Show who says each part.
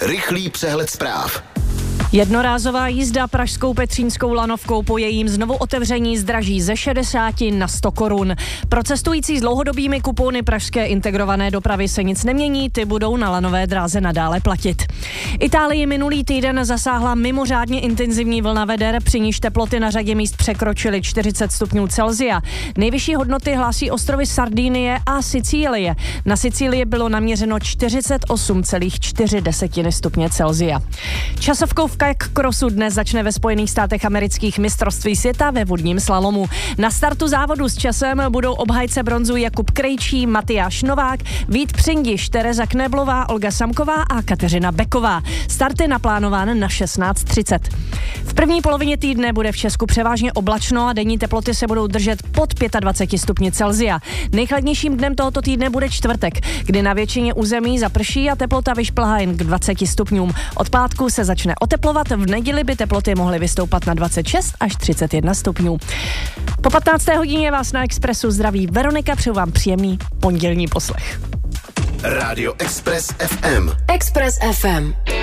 Speaker 1: Rychlý přehled zpráv.
Speaker 2: Jednorázová jízda pražskou Petřínskou lanovkou po jejím znovu otevření zdraží ze 60 na 100 korun. Pro cestující s dlouhodobými kupóny pražské integrované dopravy se nic nemění, ty budou na lanové dráze nadále platit. Itálii minulý týden zasáhla mimořádně intenzivní vlna veder, při níž teploty na řadě míst překročily 40 stupňů Celsia. Nejvyšší hodnoty hlásí ostrovy Sardinie a Sicílie. Na Sicílii bylo naměřeno 48,4 stupně Celsia. Časovkou v kajakrosu dnes začne ve Spojených státech amerických mistrovství světa ve vodním slalomu. Na startu závodu s časem budou obhájce bronzu Jakub Krejčí, Matyáš Novák, Vít Přindiš, Tereza Knéblová, Olga Samková a Kateřina Beková. Start je naplánován na 16:30. V první polovině týdne bude v Česku převážně oblačno a denní teploty se budou držet pod 25 stupni Celsia. Nejchladnějším dnem tohoto týdne bude čtvrtek, kdy na většině území zaprší a teplota vyšplhá jen k 20 stupňům. Od pátku se začne oteplovat, v neděli by teploty mohly vystoupat na 26 až 31 stupňů. Po 15. hodině vás na Expressu zdraví Veronika, přeju vám příjemný pondělní poslech.
Speaker 1: Rádio Express FM.
Speaker 3: Express FM.